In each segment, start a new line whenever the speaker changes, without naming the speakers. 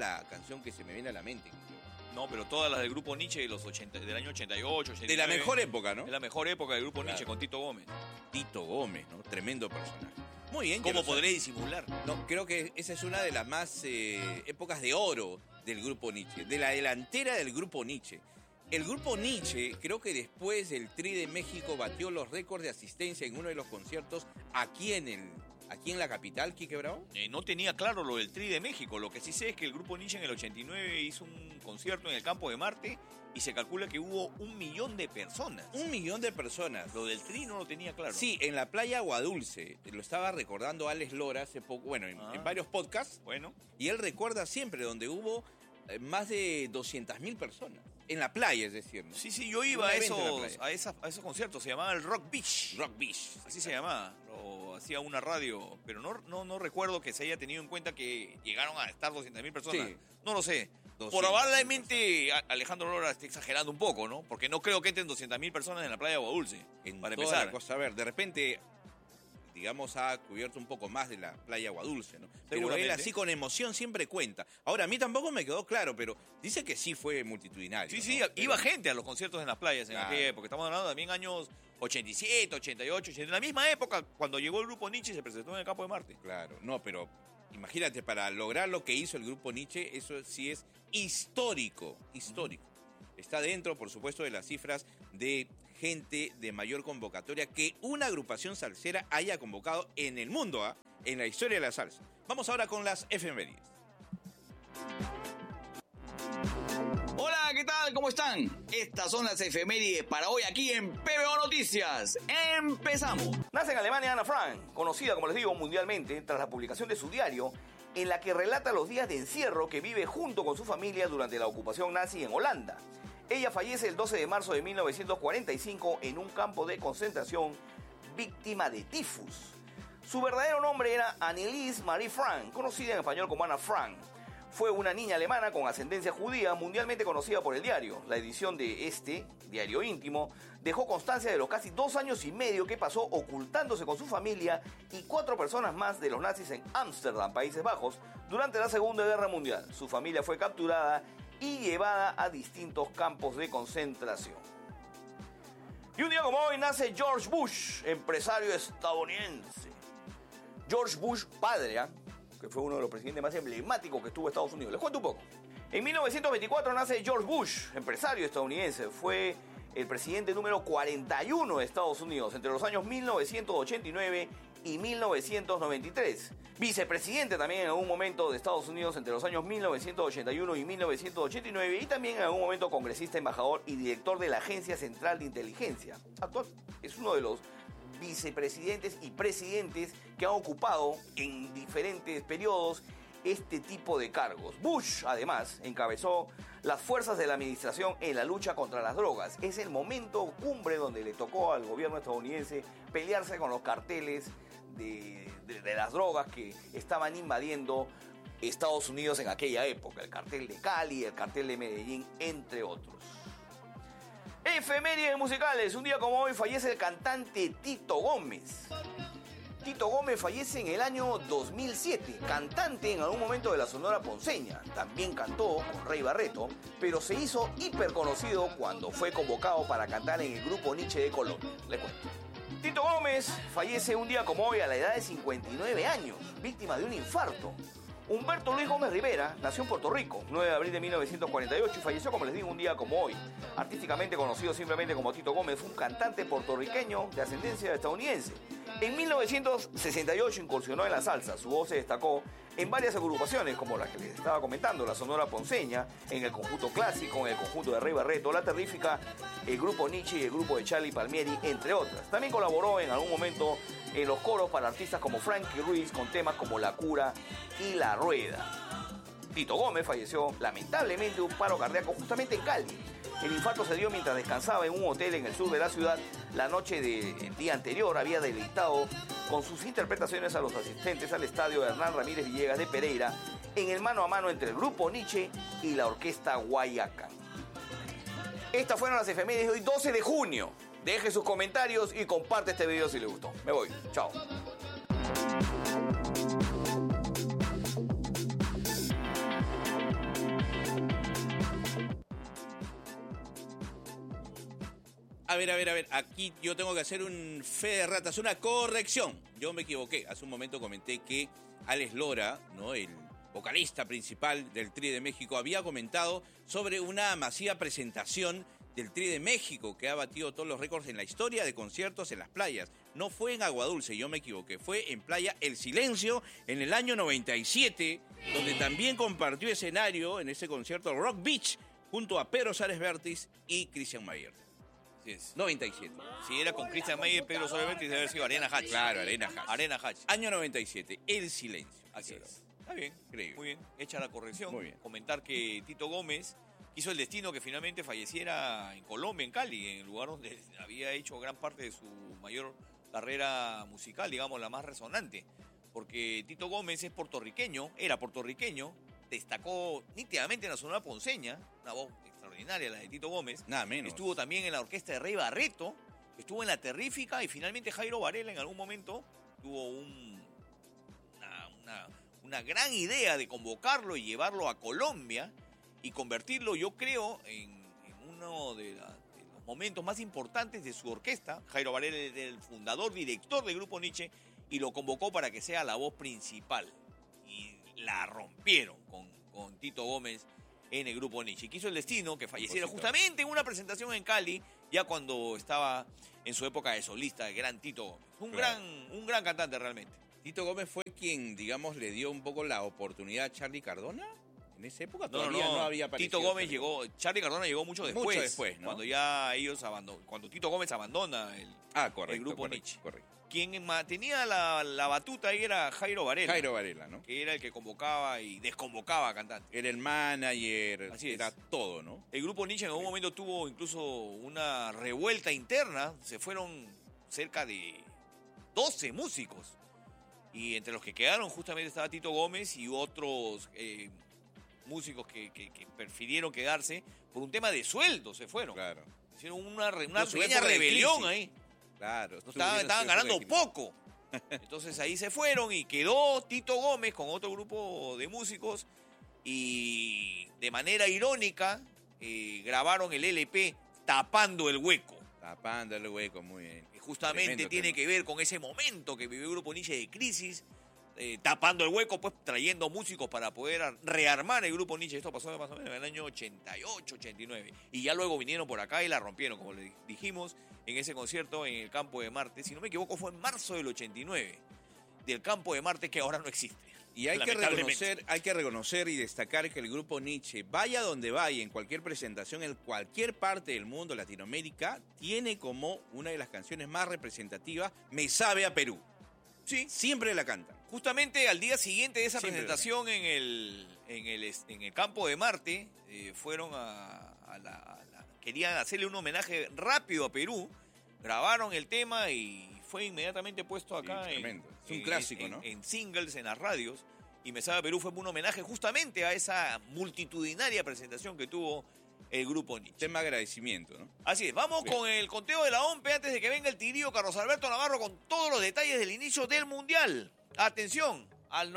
la canción que se me viene a la mente.
No, pero todas las del grupo Nietzsche del año 88, 89.
De la mejor época, ¿no?
De la mejor época del grupo
Claro.
Nietzsche con Tito Gómez.
Tito Gómez, ¿no? Tremendo personaje. Muy bien.
¿Cómo podré disimular?
No, creo que esa es una de las más épocas de oro del grupo Nietzsche, de la delantera del grupo Nietzsche. El grupo Nietzsche, creo que después del Tri de México batió los récords de asistencia en uno de los conciertos aquí en la capital, Quique Bravo.
No tenía claro lo del Tri de México. Lo que sí sé es que el grupo Nietzsche en el 89 hizo un concierto en el Campo de Marte y se calcula que hubo 1 millón de personas.
1 millón de personas.
Lo del Tri no lo tenía claro.
Sí, en la playa Aguadulce. Lo estaba recordando Alex Lora hace poco, bueno, en varios podcasts.
Bueno.
Y él recuerda siempre donde hubo más de 200.000 personas. En la playa, es decir, ¿no?
Sí, yo iba a esos conciertos. Se llamaba el Rock Beach.
Rock Beach.
Así se llamaba. Lo hacía una radio. Pero no recuerdo que se haya tenido en cuenta que llegaron a estar 200.000 personas.
Sí.
No lo sé.
200.000
Probablemente Alejandro Lora esté exagerando un poco, ¿no? Porque no creo que entren 200.000 personas en la playa de Aguadulce. Para
toda
empezar.
la cosa, a ver, de repente, digamos, ha cubierto un poco más de la playa Aguadulce, ¿no? Pero él
Seguramente.
así con emoción siempre cuenta. Ahora, a mí tampoco me quedó claro, pero dice que sí fue multitudinario.
Sí,
¿no?
iba gente a los conciertos en las playas en
Claro.
aquella época. Estamos hablando también años 87, 88, 80. En la misma época, cuando llegó el grupo Nietzsche, se presentó en el Campo de Marte.
Claro, no, pero imagínate, para lograr lo que hizo el grupo Nietzsche, eso sí es histórico, histórico. Está dentro, por supuesto, de las cifras de gente de mayor convocatoria que una agrupación salsera haya convocado en el mundo, en la historia de la salsa. Vamos ahora con las efemérides.
Hola, ¿qué tal? ¿Cómo están? Estas son las efemérides para hoy aquí en PBO Noticias. ¡Empezamos!
Nace en Alemania Ana Frank, conocida, como les digo, mundialmente, tras la publicación de su diario, en la que relata los días de encierro que vive junto con su familia durante la ocupación nazi en Holanda. Ella fallece el 12 de marzo de 1945 en un campo de concentración, víctima de tifus. Su verdadero nombre era Annelies Marie Frank, conocida en español como Ana Frank. Fue una niña alemana con ascendencia judía mundialmente conocida por el diario. La edición de este, diario íntimo, dejó constancia de los casi 2 años y medio que pasó ocultándose con su familia y 4 personas más de los nazis en Ámsterdam, Países Bajos, durante la Segunda Guerra Mundial. Su familia fue capturada y llevada a distintos campos de concentración. Y un día como hoy nace George Bush, empresario estadounidense. George Bush padre, que fue uno de los presidentes más emblemáticos que tuvo Estados Unidos. Les cuento un poco. En 1924 nace George Bush, empresario estadounidense. Fue el presidente número 41 de Estados Unidos entre los años 1989 y 1993. Vicepresidente también en algún momento de Estados Unidos entre los años 1981 y 1989 y también en algún momento congresista, embajador y director de la Agencia Central de Inteligencia. Actual es uno de los vicepresidentes y presidentes que han ocupado en diferentes periodos este tipo de cargos. Bush, además, encabezó las fuerzas de la administración en la lucha contra las drogas. Es el momento cumbre donde le tocó al gobierno estadounidense pelearse con los carteles de las drogas que estaban invadiendo Estados Unidos en aquella época. El cartel de Cali, el cartel de Medellín, entre otros. Efemérides musicales. Un día como hoy fallece el cantante Tito Gómez. Tito Gómez fallece en el año 2007, cantante en algún momento de la Sonora Ponceña. También cantó con Rey Barreto, pero se hizo hiper conocido cuando fue convocado para cantar en el grupo Nietzsche de Colombia. Le cuento. Tito Gómez fallece un día como hoy a la edad de 59 años, víctima de un infarto. Humberto Luis Gómez Rivera nació en Puerto Rico, 9 de abril de 1948 y falleció, como les digo, un día como hoy. Artísticamente conocido simplemente como Tito Gómez, fue un cantante puertorriqueño de ascendencia estadounidense. En 1968 incursionó en la salsa. Su voz se destacó en varias agrupaciones, como la que les estaba comentando, la Sonora Ponceña, en el conjunto clásico, en el conjunto de Rey Barreto, la Terrífica, el grupo Nietzsche y el grupo de Charlie Palmieri, entre otras. También colaboró en algún momento en los coros para artistas como Frankie Ruiz, con temas como La Cura y La Rueda. Tito Gómez falleció lamentablemente de un paro cardíaco justamente en Cali. El infarto se dio mientras descansaba en un hotel en el sur de la ciudad. La noche del día anterior había deleitado con sus interpretaciones a los asistentes al estadio de Hernán Ramírez Villegas de Pereira en el mano a mano entre el grupo Nietzsche y la orquesta Guayacán. Estas fueron las efemérides de hoy, 12 de junio. Deje sus comentarios y comparte este video si le gustó. Me voy. Chao.
A ver. Aquí yo tengo que hacer un fe de ratas, una corrección. Yo me equivoqué. Hace un momento comenté que Alex Lora, ¿no?, el vocalista principal del Tri de México, había comentado sobre una masiva presentación del Tri de México que ha batido todos los récords en la historia de conciertos en las playas. No fue en Agua Dulce, yo me equivoqué. Fue en Playa El Silencio en el año 97, donde también compartió escenario en ese concierto Rock Beach junto a Pedro Suárez Vértiz y Christian Mayer.
Así es.
97.
Si era con Christian Mayer, Pedro Solamente, debe haber sido Arena Hatch.
Claro, Arena Hatch.
Arena Hatch.
Año 97, El Silencio.
Así es. Está bien,
Increíble.
muy bien. Hecha la corrección.
Muy bien.
Comentar que Tito Gómez quiso el destino que finalmente falleciera en Colombia, en Cali, en el lugar donde había hecho gran parte de su mayor carrera musical, digamos, la más resonante. Porque Tito Gómez es puertorriqueño, era puertorriqueño, destacó nítidamente en la Sonora Ponceña, una voz extraordinaria la de Tito Gómez.
Nada menos.
Estuvo también en la orquesta de Rey Barreto, estuvo en La Terrífica y finalmente Jairo Varela en algún momento tuvo una gran idea de convocarlo y llevarlo a Colombia y convertirlo, yo creo, en uno de los momentos más importantes de su orquesta. Jairo Varela es el fundador, director del Grupo Nietzsche, y lo convocó para que sea la voz principal. Y la rompieron con Tito Gómez en el Grupo Nietzsche. Quiso el destino que falleciera justamente en una presentación en Cali, ya cuando estaba en su época de solista, el gran Tito Gómez. Un gran cantante realmente.
Tito Gómez fue quien, digamos, le dio un poco la oportunidad a Charly Cardona. En esa época
No,
todavía no había aparecido.
Tito Gómez llegó, Charly Cardona llegó mucho después,
¿no?
Cuando ya ellos cuando Tito Gómez abandona el Grupo Nietzsche.
Correcto.
Quien tenía la batuta ahí era Jairo Varela.
Jairo Varela, ¿no?
Que era el que convocaba y desconvocaba a cantantes.
Era el manager,
Así es.
era todo, ¿no?
El Grupo Nietzsche en algún momento tuvo incluso una revuelta interna. Se fueron cerca de 12 músicos. Y entre los que quedaron justamente estaba Tito Gómez y otros músicos que prefirieron quedarse por un tema de sueldo, se fueron.
Claro.
Hicieron una
Su
pequeña
época de
rebelión
crisis.
ahí.
Claro.
Estaban ganando poco. Entonces ahí se fueron y quedó Tito Gómez con otro grupo de músicos y de manera irónica grabaron el LP Tapando el Hueco.
Tapando el hueco, muy bien.
Que justamente
Tremendo
tiene
tema.
que ver con ese momento que vivió el Grupo Nietzsche de crisis, tapando el hueco, pues trayendo músicos para poder rearmar el Grupo Nietzsche. Esto pasó más o menos en el año 88, 89. Y ya luego vinieron por acá y la rompieron, como les dijimos, en ese concierto en el Campo de Marte. Si no me equivoco, fue en marzo del 89, del Campo de Marte, que ahora no existe.
Y hay que reconocer y destacar que el Grupo Nietzsche, vaya donde vaya, en cualquier presentación, en cualquier parte del mundo, Latinoamérica, tiene como una de las canciones más representativas, Me Sabe a Perú.
Sí.
Siempre la cantan.
Justamente al día siguiente de esa
Siempre
presentación en el Campo de Marte, fueron querían hacerle un homenaje rápido a Perú, grabaron el tema y fue inmediatamente puesto acá
Sí, tremendo. Es un clásico, ¿no?
En singles, en las radios, y Me Sabe a Perú fue un homenaje justamente a esa multitudinaria presentación que tuvo el Grupo Nietzsche.
Tema de agradecimiento, ¿no?
Así es, vamos
Bien.
con el conteo de la OMPE antes de que venga el tirío Carlos Alberto Navarro con todos los detalles del inicio del Mundial. Atención, al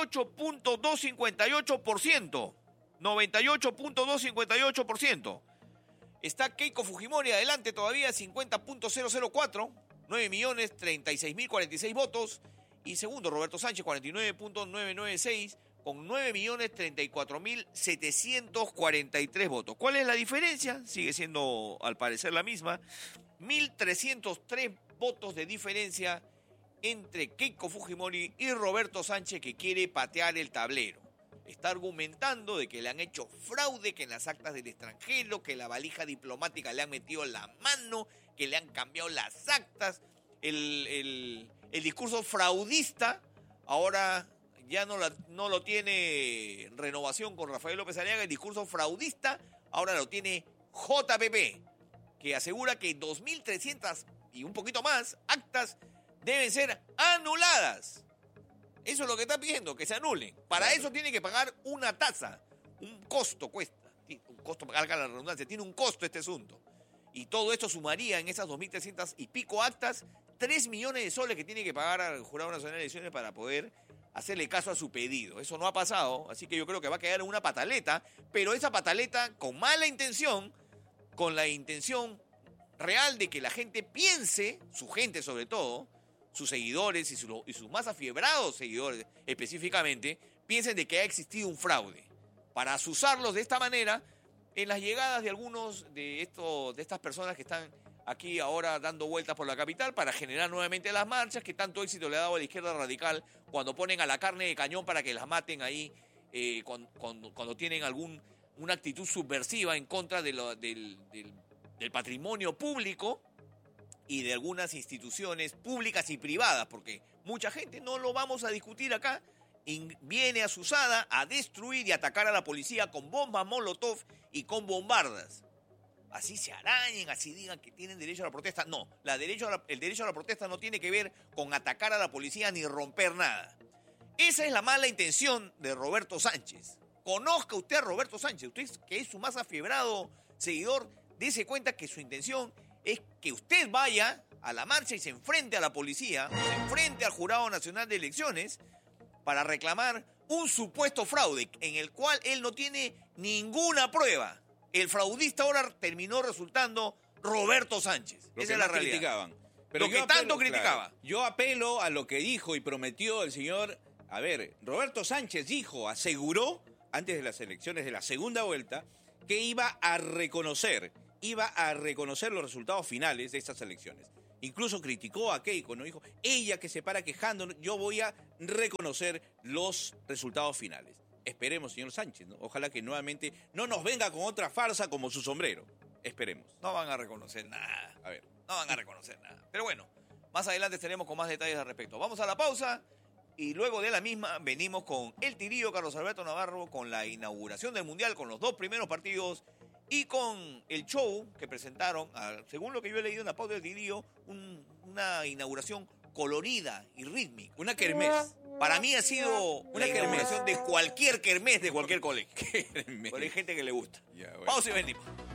98.258%. 98.258%. Está Keiko Fujimori adelante todavía, 50.004, 9.036.046 votos. Y segundo, Roberto Sánchez, 49.996, con 9.034.743 votos. ¿Cuál es la diferencia? Sigue siendo, al parecer, la misma. 1.303 votos de diferencia entre Keiko Fujimori y Roberto Sánchez, que quiere patear el tablero. Está argumentando de que le han hecho fraude, que en las actas del extranjero, que la valija diplomática le han metido la mano, que le han cambiado las actas. El discurso fraudista ahora ya no lo tiene Renovación con Rafael López Aliaga. El discurso fraudista ahora lo tiene JPP, que asegura que 2.300 y un poquito más actas deben ser anuladas. Eso es lo que está pidiendo, que se anulen. Para eso tiene que pagar una tasa. Un costo cuesta. Un costo, valga la redundancia, tiene un costo este asunto. Y todo esto sumaría en esas 2.300 y pico actas 3 millones de soles que tiene que pagar al Jurado Nacional de Elecciones para poder hacerle caso a su pedido. Eso no ha pasado, así que yo creo que va a quedar en una pataleta, pero esa pataleta con mala intención, con la intención
real de que la gente piense, su gente sobre todo, sus seguidores y sus más afiebrados seguidores específicamente, piensen de que ha existido un fraude, para azuzarlos de esta manera en las llegadas de algunos de estas personas que están aquí ahora dando vueltas por la capital para generar nuevamente las marchas que tanto éxito le ha dado a la izquierda radical cuando ponen a la carne de cañón para que las maten ahí cuando tienen una actitud subversiva en contra del patrimonio público y de algunas instituciones públicas y privadas, porque mucha gente, no lo vamos a discutir acá, viene azuzada a destruir y atacar a la policía con bombas Molotov y con bombardas. Así se arañen, así digan que tienen derecho a la protesta. No, el derecho a la protesta no tiene que ver con atacar a la policía ni romper nada. Esa es la mala intención de Roberto Sánchez. Conozca usted a Roberto Sánchez, usted que es su más afiebrado seguidor, dése cuenta que su intención es que usted vaya a la marcha y se enfrente a la policía, se enfrente al Jurado Nacional de Elecciones para reclamar un supuesto fraude en el cual él no tiene ninguna prueba. El fraudista ahora terminó resultando Roberto Sánchez. Esa es la realidad.
Criticaban.
Pero lo que tanto criticaba.
Claro, yo apelo a lo que dijo y prometió el señor. A ver, Roberto Sánchez aseguró, antes de las elecciones de la segunda vuelta, que iba a reconocer los resultados finales de estas elecciones. Incluso criticó a Keiko, ¿no? Dijo, ella que se para quejando, yo voy a reconocer los resultados finales. Esperemos, señor Sánchez, ¿no? Ojalá que nuevamente no nos venga con otra farsa como su sombrero. Esperemos.
No van a reconocer nada.
A ver.
No van a reconocer nada. Pero bueno, más adelante estaremos con más detalles al respecto. Vamos a la pausa y luego de la misma venimos con el tirío Carlos Alberto Navarro, con la inauguración del Mundial, con los 2 primeros partidos y con el show que presentaron, según lo que yo he leído en la pauta del tirío, una inauguración colorida y rítmica.
Una kermés.
Para mí ha sido una inauguración de cualquier kermés de cualquier colegio. Pero hay gente que le gusta.
Ya, bueno.
Pausa y venimos.